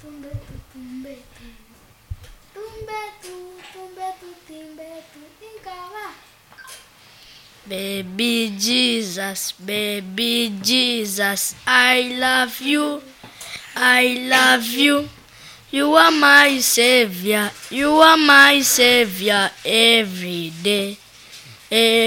Baby Jesus, I love you, I love you. You are my savior every day.